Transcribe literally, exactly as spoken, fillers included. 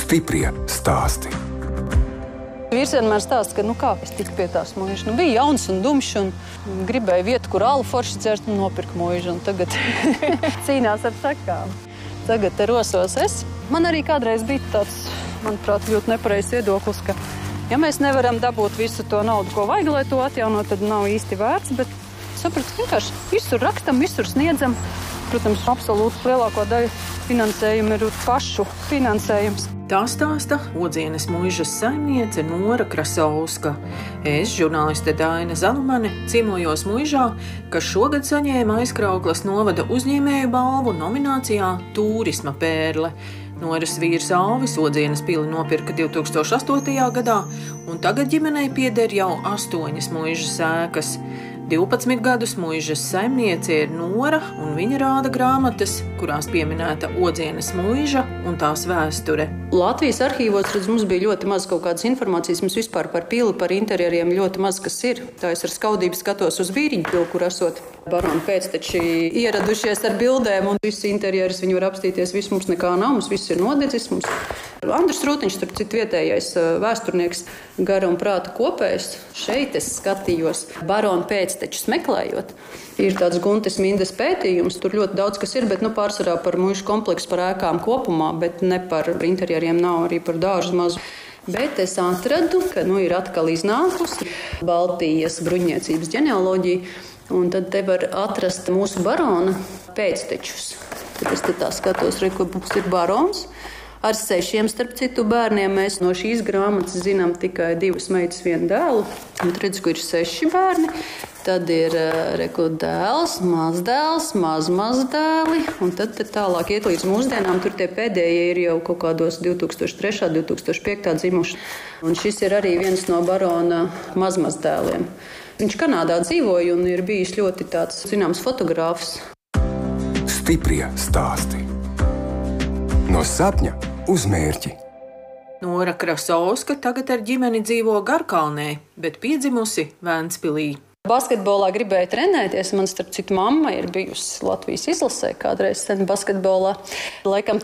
Stiprie stāsti. Vīrs vienmēr stāsta, ka nu kā es tiku pie tās mūžas. Nu, bija jauns un dumšs un gribēja vietu, kur alu forši dzert un nopirka mūžu. Un tagad cīnās ar sakām. Tagad te rosos es. Man arī kādreiz bija tāds, manuprāt, ļoti nepareizs viedoklis, ka ja mēs nevaram dabūt visu to naudu, ko vajag, lai to atjaunot, tad nav īsti vērts. Bet sapratu, vienkārši visur rakstam, visur sniedzam. Protams, absolūti lielāko daļu finansējumu ir pašu finansējums. Tā stāsta Odzienes muižas saimniece Nora Krasovska. Es, žurnāliste Daina Zalumane, ciemojos muižā, kas šogad saņēma Aizkrauklas novada uzņēmēju balvu nominācijā Tūrisma pērle. Noras vīrs Alvis Odzienes pili nopirka divi tūkstoši astotajā gadā, un tagad ģimenei pieder jau astoņas muižas ēkas. divpadsmit gadus muižas saimniece ir Nora, un viņa rāda grāmatas, kurās pieminēta Odzienes muiža un tās vēsture. Latvijas arhīvos, redz, mums bija ļoti maz kaut kādas informācijas. Mums vispār par pili, par interjeriem ļoti maz kas ir. Tā es ar skaudību skatos uz Vīriņu pili, kur esot baroni pēcteči ieradušies ar bildēm, un visi interjeris viņi var apstīties. Viss mums nekā nav, mums viss ir nodedzis. Mums Andris Rūtiņš, starp citu vietējais vēsturnieks, gara un prāta kopējs. Šeit es skatījos baroni pēctečus meklējot. Ir tāds Guntes Mindes pētījums, tur ļoti daudz kas ir, bet nu, pārsvarā par muižu kompleksu, par ēkām kopumā, bet ne par interjeriem, nav arī par dārzu mazu. Bet es atradu, ka nu, ir atkal iznākusi Baltijas bruņniecības ģenealoģija, un tad te var atrast mūsu barona pēctečus. Tad es te tā skatos, re, kur mums ir barons. Ar sešiem, starp citu, bērniem mēs no šīs grāmatas zinām tikai divas meitas, vienu dēlu. Un redz, kur ir seši bērni. Tad ir reku dēls, mazdēls, mazmazdēli. Un tad tālāk iet līdz mūsdienām. Tur tie pēdējie ir jau kaut kādos divi tūkstoši trešā, divi tūkstoši piektajā dzimuši. Un šis ir arī viens no barona mazmazdēliem. Viņš Kanādā dzīvoja un ir bijis ļoti tāds, zināms, fotogrāfs. Stiprie stāsti. No sapņa uz mērķi. Nora Krasovska tagad ar ģimeni dzīvo Garkalnē, bet piedzimusi Vēnspilī. Basketbolā gribēja trenēties. Man, starp citu, mamma ir bijusi Latvijas izlasē kādreiz sen basketbolā. Laikam